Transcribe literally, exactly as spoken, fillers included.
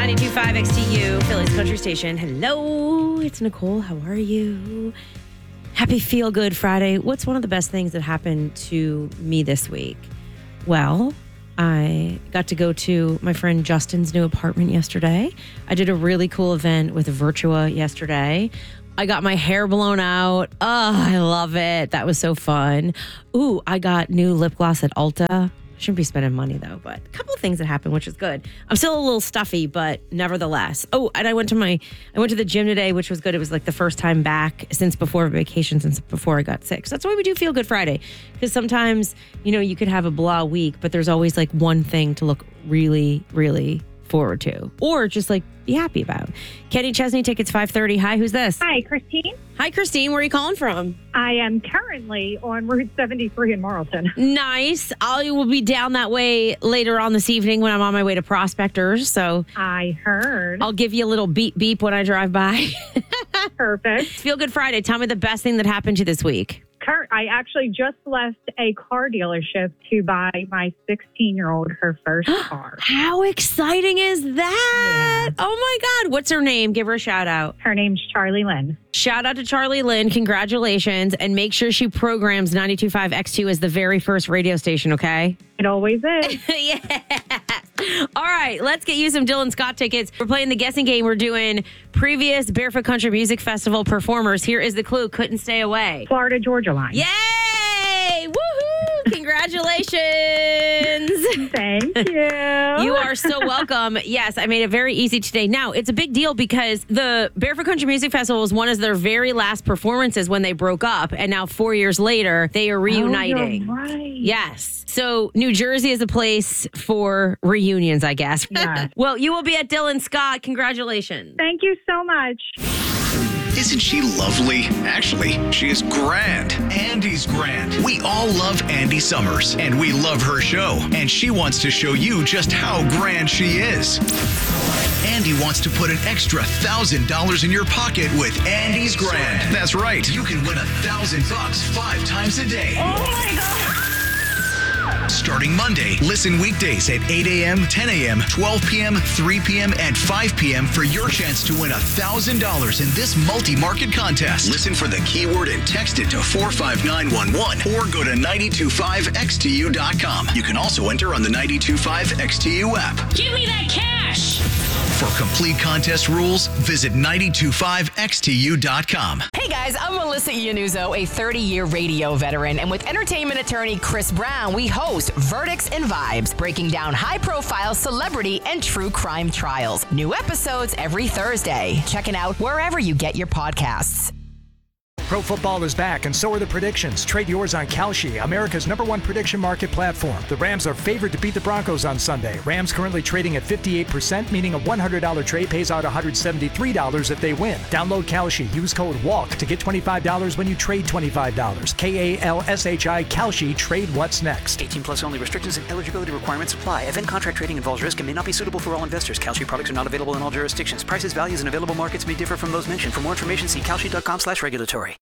ninety-two point five X T U, Philly's country station. Hello, it's Nicole. How are you? Happy Feel Good Friday. What's one of the best things that happened to me this week? Well, I got to go to my friend Justin's new apartment yesterday. I did a really cool event with Virtua yesterday. I got my hair blown out. Oh, I love it. That was so fun. Ooh, I got new lip gloss at Ulta. Shouldn't be spending money though, but a couple of things that happened, which is good. I'm still a little stuffy, but nevertheless. Oh, and I went to my, I went to the gym today, which was good. It was like the first time back since before vacation, since before I got sick. So that's why we do Feel Good Friday. Because sometimes, you know, you could have a blah week, but there's always like one thing to look really, really forward to, or just like be happy about. Kenny Chesney, tickets five thirty. Hi, who's this? Hi, Christine. Hi, Christine. Where are you calling from? I am currently on Route seventy-three in Marlton. Nice. I will be down that way later on this evening when I'm on my way to Prospectors. So I heard. I'll give you a little beep beep when I drive by. Perfect. Feel Good Friday. Tell me the best thing that happened to you this week. Cur- I actually just left a car dealership to buy my sixteen-year-old her first car. How exciting is that? Yeah. Oh, my God. What's her name? Give her a shout out. Her name's Charlie Lynn. Shout out to Charlie Lynn. Congratulations. And make sure she programs ninety-two point five X two as the very first radio station, okay? It always is. Yeah. All right. Let's get you some Dylan Scott tickets. We're playing the guessing game. We're doing previous Barefoot Country Music Festival performers. Here is the clue. Couldn't stay away. Florida Georgia line. Yay! Woohoo! Congratulations. Thank you. You are so welcome. Yes, I made it very easy today. Now, it's a big deal because the Barefoot Country Music Festival was one of their very last performances when they broke up. And now four years later, they are reuniting. Oh, you're right. Yes. So New Jersey is a place for reunions, I guess. Yes. Well, you will be at Dylan Scott. Congratulations. Thank you so much. Isn't she lovely? Actually, she is grand. Andy's grand. We all love Andy Summers, and we love her show. And she wants to show you just how grand she is. Andy wants to put an extra one thousand dollars in your pocket with Andy's Grand. That's right. You can win one thousand bucks five times a day. Oh, my God. Starting Monday, listen weekdays at eight a.m., ten a.m., twelve p.m., three p.m., and five p.m. for your chance to win one thousand dollars in this multi-market contest. Listen for the keyword and text it to four five nine one one or go to nine two five X T U dot com. You can also enter on the ninety-two point five X T U app. Give me that cash! For complete contest rules, visit nine two five X T U dot com. Hey guys, I'm Melissa Iannuzzo, a thirty-year radio veteran, and with entertainment attorney Chris Brown, we host Verdicts and Vibes, breaking down high-profile celebrity and true crime trials. New episodes every Thursday. Check it out wherever you get your podcasts. Pro football is back, and so are the predictions. Trade yours on Kalshi, America's number one prediction market platform. The Rams are favored to beat the Broncos on Sunday. Rams currently trading at fifty-eight percent, meaning a one hundred dollars trade pays out one hundred seventy-three dollars if they win. Download Kalshi. Use code WALK to get twenty-five dollars when you trade twenty-five dollars. K A L S H I, Kalshi. Trade what's next. eighteen plus only. Restrictions and eligibility requirements apply. Event contract trading involves risk and may not be suitable for all investors. Kalshi products are not available in all jurisdictions. Prices, values, and available markets may differ from those mentioned. For more information, see kalshi dot com slash regulatory.